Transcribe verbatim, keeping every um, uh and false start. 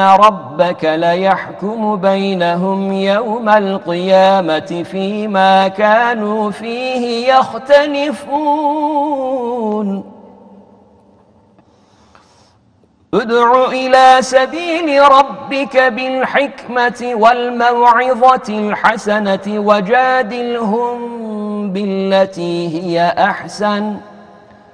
ربك ليحكم بينهم يوم القيامة فيما كانوا فيه يختلفون ادع إلى سبيل ربك بالحكمة والموعظة الحسنة وجادلهم بالتي هي أحسن